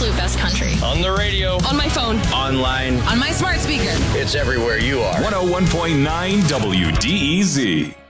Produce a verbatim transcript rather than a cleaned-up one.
absolute best country. On the radio. On my phone. Online. On my smart speaker. It's everywhere you are. one oh one point nine W D E Z.